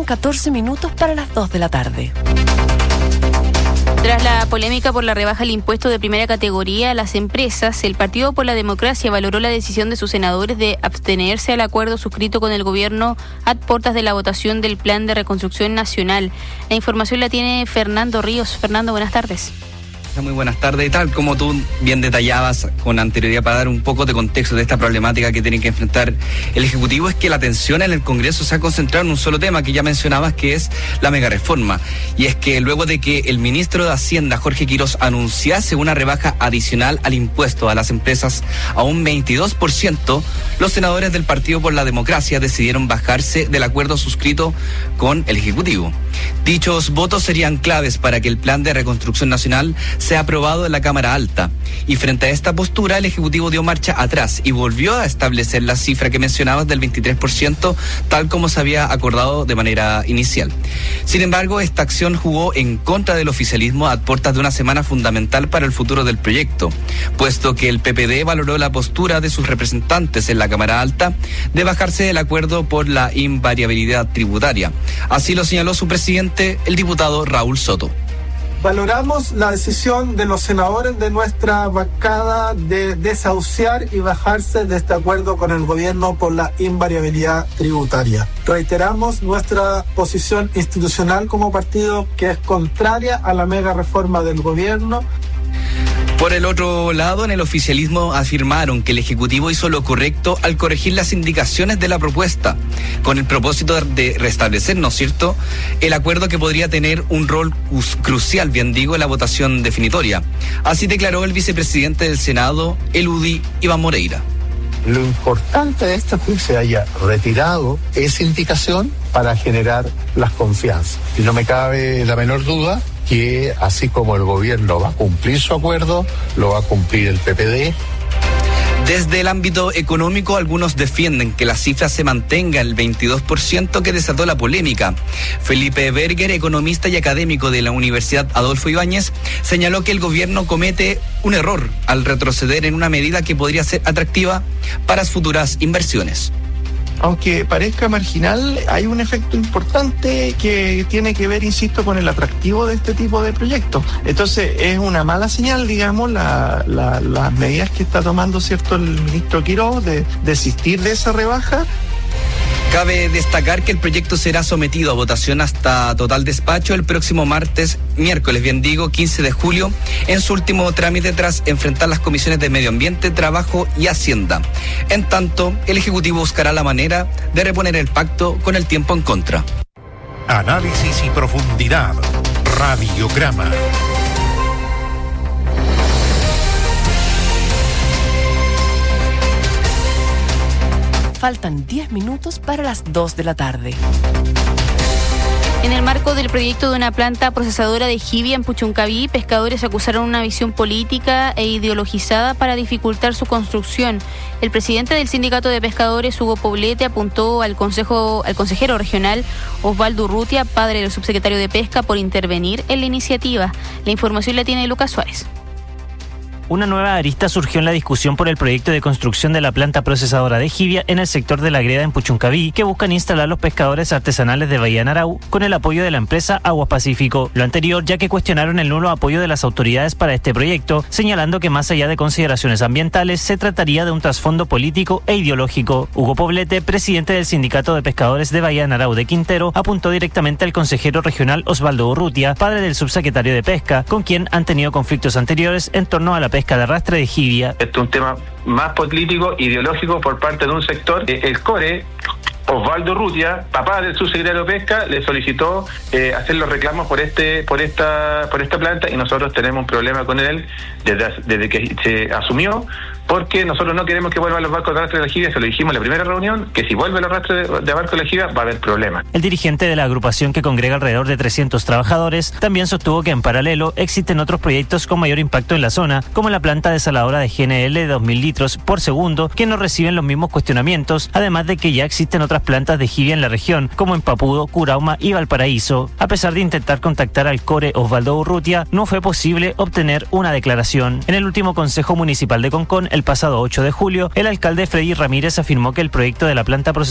Faltan 14 minutos para las 2 de la tarde. Tras la polémica por la rebaja del impuesto de primera categoría a las empresas, el Partido por la Democracia valoró la decisión de sus senadores de abstenerse al acuerdo suscrito con el gobierno a puertas de la votación del Plan de Reconstrucción Nacional. La información la tiene Fernando Ríos. Fernando, buenas tardes. Muy buenas tardes. Tal como tú bien detallabas con anterioridad, para dar un poco de contexto de esta problemática que tiene que enfrentar el Ejecutivo, es que la atención en el Congreso se ha concentrado en un solo tema que ya mencionabas, que es la megareforma. Y es que luego de que el ministro de Hacienda, Jorge Quirós, anunciase una rebaja adicional al impuesto a las empresas a un 22%, los senadores del Partido por la Democracia decidieron bajarse del acuerdo suscrito con el Ejecutivo. Dichos votos serían claves para que el Plan de Reconstrucción Nacional sea aprobado en la Cámara Alta. Y frente a esta postura, el Ejecutivo dio marcha atrás y volvió a establecer la cifra que mencionabas del 23%, tal como se había acordado de manera inicial. Sin embargo, esta acción jugó en contra del oficialismo a puertas de una semana fundamental para el futuro del proyecto, puesto que el PPD valoró la postura de sus representantes en la Cámara Alta de bajarse del acuerdo por la invariabilidad tributaria. Así lo señaló su presidente, el diputado Raúl Soto. Valoramos la decisión de los senadores de nuestra bancada de desahuciar y bajarse de este acuerdo con el gobierno por la invariabilidad tributaria. Reiteramos nuestra posición institucional como partido, que es contraria a la mega reforma del gobierno. Por el otro lado, en el oficialismo afirmaron que el Ejecutivo hizo lo correcto al corregir las indicaciones de la propuesta, con el propósito de restablecer, ¿no es cierto?, el acuerdo que podría tener un rol crucial, bien digo, en la votación definitoria. Así declaró el vicepresidente del Senado, el UDI, Iván Moreira. Lo importante de esto es que se haya retirado esa indicación para generar las confianzas. Y no me cabe la menor duda que así como el gobierno va a cumplir su acuerdo, lo va a cumplir el PPD. Desde el ámbito económico, algunos defienden que la cifra se mantenga el 22% que desató la polémica. Felipe Berger, economista y académico de la Universidad Adolfo Ibáñez, señaló que el gobierno comete un error al retroceder en una medida que podría ser atractiva para futuras inversiones. Aunque parezca marginal, hay un efecto importante que tiene que ver, insisto, con el atractivo de este tipo de proyectos. Entonces, es una mala señal, digamos, las medidas que está tomando, ¿cierto?, el ministro Quirós de desistir de esa rebaja. Cabe destacar que el proyecto será sometido a votación hasta total despacho el próximo miércoles, 15 de julio, en su último trámite tras enfrentar las comisiones de Medio Ambiente, Trabajo y Hacienda. En tanto, el Ejecutivo buscará la manera de reponer el pacto con el tiempo en contra. Análisis y profundidad. Radiograma. Faltan 10 minutos para las 2 de la tarde. En el marco del proyecto de una planta procesadora de jibia en Puchuncaví, pescadores acusaron una visión política e ideologizada para dificultar su construcción. El presidente del Sindicato de Pescadores, Hugo Poblete, apuntó al consejero regional Osvaldo Urrutia, padre del subsecretario de Pesca, por intervenir en la iniciativa. La información la tiene Lucas Suárez. Una nueva arista surgió en la discusión por el proyecto de construcción de la planta procesadora de jibia en el sector de la Greda en Puchuncaví, que buscan instalar los pescadores artesanales de Bahía Narau con el apoyo de la empresa Aguas Pacífico. Lo anterior, ya que cuestionaron el nulo apoyo de las autoridades para este proyecto, señalando que más allá de consideraciones ambientales, se trataría de un trasfondo político e ideológico. Hugo Poblete, presidente del Sindicato de Pescadores de Bahía Narau de Quintero, apuntó directamente al consejero regional Osvaldo Urrutia, padre del subsecretario de Pesca, con quien han tenido conflictos anteriores en torno a la pesca de arrastre de jibia. Este es un tema más político, ideológico por parte de un sector. El CORE, Osvaldo Urrutia, papá del subsecretario de Pesca, le solicitó hacer los reclamos por esta planta, y nosotros tenemos un problema con él desde que se asumió, porque nosotros no queremos que vuelvan los barcos de arrastre de la jibia. Se lo dijimos en la primera reunión, que si vuelve el arrastre de barcos de la jibia va a haber problemas. El dirigente de la agrupación, que congrega alrededor de 300 trabajadores, también sostuvo que en paralelo existen otros proyectos con mayor impacto en la zona, como la planta desaladora de GNL de 2.000 litros por segundo, que no reciben los mismos cuestionamientos, además de que ya existen otras plantas de jibia en la región, como en Papudo, Curauma y Valparaíso. A pesar de intentar contactar al CORE Osvaldo Urrutia, no fue posible obtener una declaración. En el último Consejo Municipal de Concón, el pasado 8 de julio, el alcalde Freddy Ramírez afirmó que el proyecto de la planta